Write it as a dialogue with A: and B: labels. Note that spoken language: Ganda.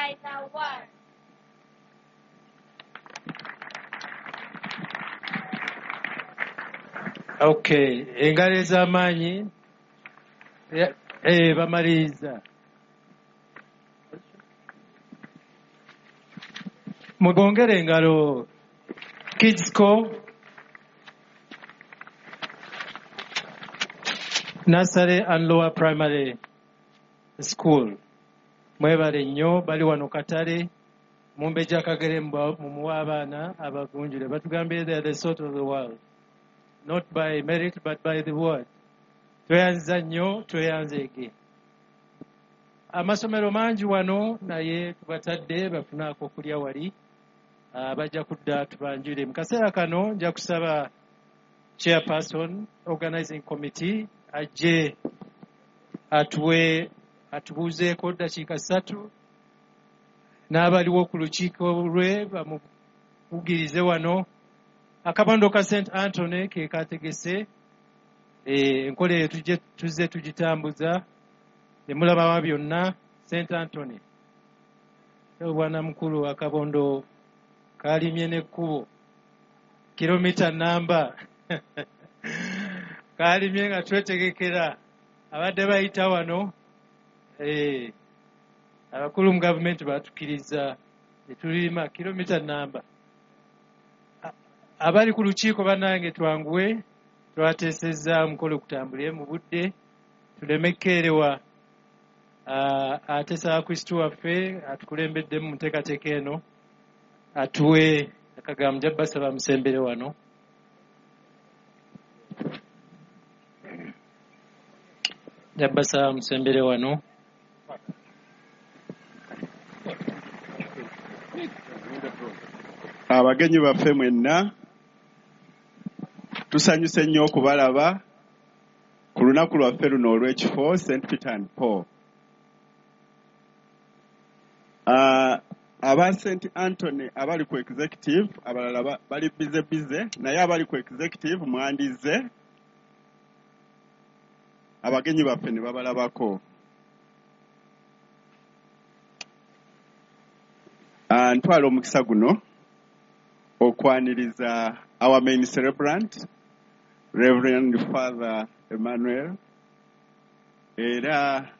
A: by the world.
B: Okay, engalo ez'amaanyi bamaliza. Mugongere engalo. Kids Co, Nursery and Lower Primary School. Mwebale nnyo bali wano Katale Mumbeja Kagere mumuwa abaana abavunjule. Batugambye they are the salt of the world. Not by merit but by the word. Tweyanza nnyo, tweyanzeege. Amasomero mangi wano naye tubatadde bafunaako okulya wali. Bajja kudda tubanjire. Mu kaseera kano nja kusaba chairperson organizing committee ajje atubuuzeeko ddakiika 3 n'abaliwo ku lukiiko lwe bamuvugirize wano. Akabondo ka St. Anthony ke kategese enkola eyo tuzze tugitambuza ne mulabawa byonna. St. Anthony bwana mukulu akabondo kalimye n'ekkubo kilomita namba kalimye nga twetegekera abadde bayita wano. Abakulu mu gavumenti batukiriza netulima kilomita namba. Abali ku lukiiko bannange twanguwe twateesezza omukolo okutambulire mu budde tuleme kkeerewa. Ate Saakristu waffe atukulembedde mu nteekateeka eno atuwe akagambo nja basaba musembere wano. Nja basaba musembere wano.
C: Abagenyi baffe mwenna tusanyuse nnyo okubalaba ku lunaku lwaffe luno olw'ekifo St. Peter and Paul. Aba St. Anthony abali ku executive abalala bali bize naye abali ku executive mwandize abagenyi baffe ne babalabako. Ntwala omukisa guno okwaniriza our main celebrant Reverend Father Emmanuel era